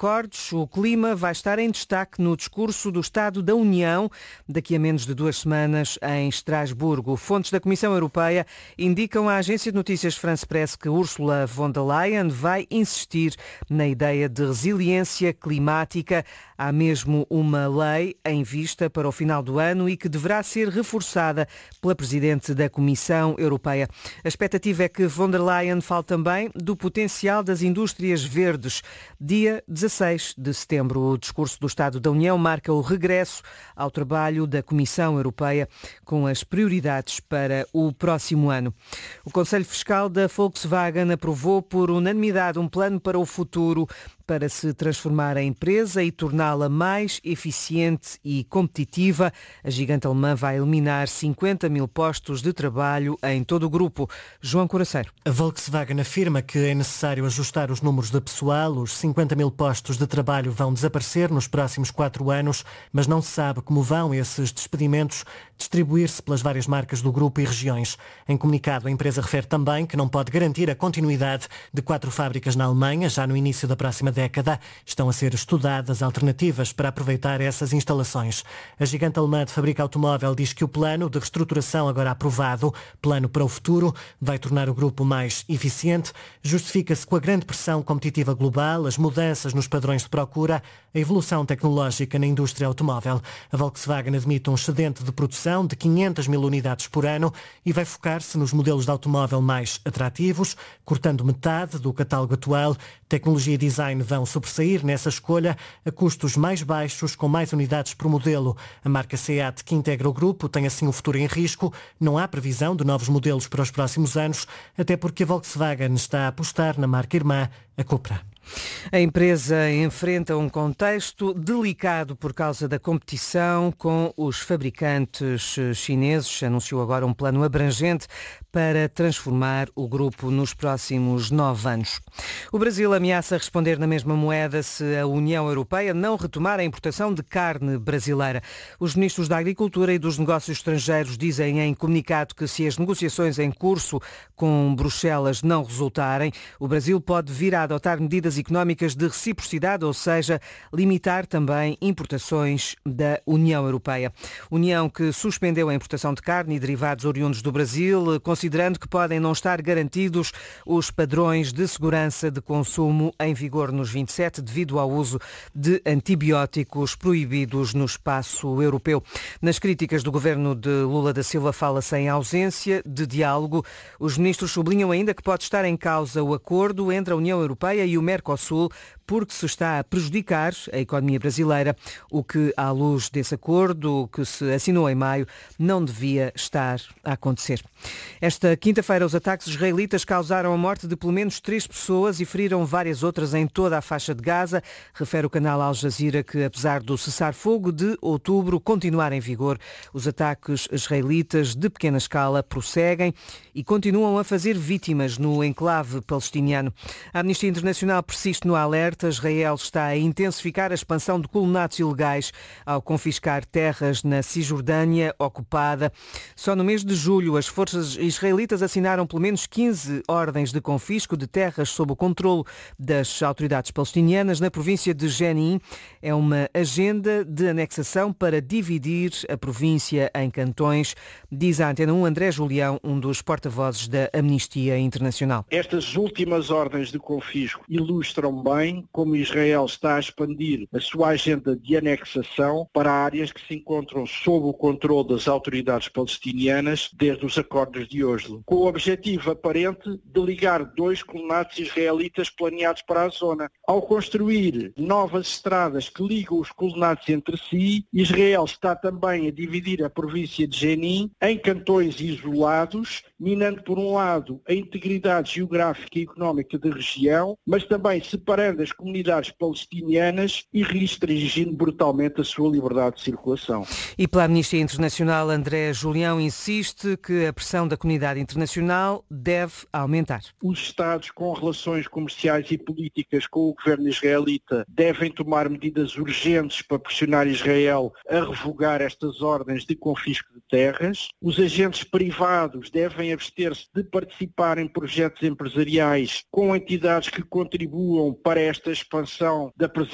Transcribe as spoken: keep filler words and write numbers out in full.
acordos, o clima vai estar em destaque no discurso do Estado da União daqui a menos de duas semanas em Estrasburgo. Fontes da Comissão Europeia indicam à agência de notícias France Press que Ursula von der Leyen vai insistir na ideia de resiliência climática. Há mesmo uma lei em vista para o final do ano e que deverá ser reforçada pela Presidente da Comissão Europeia. A expectativa é que von der Leyen fale também do potencial das indústrias verdes. Dia dezasseis de setembro, o discurso do Estado da União marca o regresso ao trabalho da Comissão Europeia com as prioridades para o próximo ano. O Conselho Fiscal da Volkswagen aprovou por unanimidade um plano para o futuro para se transformar a empresa e torná-la mais eficiente e competitiva. A gigante alemã vai eliminar cinquenta mil postos de trabalho em todo o grupo. João Coraceiro. A Volkswagen afirma que é necessário ajustar os números de pessoal. Os cinquenta mil postos de trabalho vão desaparecer nos próximos quatro anos, mas não se sabe como vão esses despedimentos distribuir-se pelas várias marcas do grupo e regiões. Em comunicado, a empresa refere também que não pode garantir a continuidade de quatro fábricas na Alemanha. Já no início da próxima década estão a ser estudadas alternativas para aproveitar essas instalações. A gigante alemã de fábrica automóvel diz que o plano de reestruturação agora aprovado, plano para o futuro, vai tornar o grupo mais eficiente. Justifica-se com a grande pressão competitiva global, as mudanças nos padrões de procura, a evolução tecnológica na indústria automóvel. A Volkswagen admite um excedente de produção de quinhentas mil unidades por ano e vai focar-se nos modelos de automóvel mais atrativos, cortando metade do catálogo atual. Tecnologia e design vão sobressair nessa escolha a custos mais baixos, com mais unidades por modelo. A marca SEAT, que integra o grupo, tem assim o futuro em risco. Não há previsão de novos modelos para os próximos anos, até porque a Volkswagen está a apostar na marca irmã, a Cupra. A empresa enfrenta um contexto delicado por causa da competição com os fabricantes chineses. Anunciou agora um plano abrangente para transformar o grupo nos próximos nove anos. O Brasil ameaça responder na mesma moeda se a União Europeia não retomar a importação de carne brasileira. Os ministros da Agricultura e dos Negócios Estrangeiros dizem em comunicado que se as negociações em curso com Bruxelas não resultarem, o Brasil pode vir a adotar medidas económicas de reciprocidade, ou seja, limitar também importações da União Europeia. União que suspendeu a importação de carne e derivados oriundos do Brasil, considerando que podem não estar garantidos os padrões de segurança de consumo em vigor nos vinte e sete devido ao uso de antibióticos proibidos no espaço europeu. Nas críticas do governo de Lula da Silva fala-se em ausência de diálogo. Os ministros sublinham ainda que pode estar em causa o acordo entre a União Europeia e o Mercosul, porque se está a prejudicar a economia brasileira, o que, à luz desse acordo que se assinou em maio, não devia estar a acontecer. Esta quinta-feira, os ataques israelitas causaram a morte de pelo menos três pessoas e feriram várias outras em toda a faixa de Gaza. Refere o canal Al Jazeera que, apesar do cessar-fogo de outubro continuar em vigor, os ataques israelitas de pequena escala prosseguem e continuam a fazer vítimas no enclave palestiniano. A Amnistia Internacional persiste no alerta. Israel está a intensificar a expansão de colonatos ilegais ao confiscar terras na Cisjordânia ocupada. Só no mês de julho, as forças israelitas assinaram pelo menos quinze ordens de confisco de terras sob o controlo das autoridades palestinianas na província de Jenin. É uma agenda de anexação para dividir a província em cantões, diz à Antena um André Julião, um dos porta-vozes da Amnistia Internacional. Estas últimas ordens de confisco ilustram bem como Israel está a expandir a sua agenda de anexação para áreas que se encontram sob o controle das autoridades palestinianas desde os acordos de Oslo, com o objetivo aparente de ligar dois colonatos israelitas planeados para a zona. Ao construir novas estradas que ligam os colonatos entre si, Israel está também a dividir a província de Jenin em cantões isolados, minando por um lado a integridade geográfica e económica da região, mas também separando as comunidades palestinianas e restringindo brutalmente a sua liberdade de circulação. E pela Amnistia Internacional, André Julião insiste que a pressão da comunidade internacional deve aumentar. Os Estados com relações comerciais e políticas com o governo israelita devem tomar medidas urgentes para pressionar Israel a revogar estas ordens de confisco de terras. Os agentes privados devem abster-se de participar em projetos empresariais com entidades que contribuam para esta expansão da presença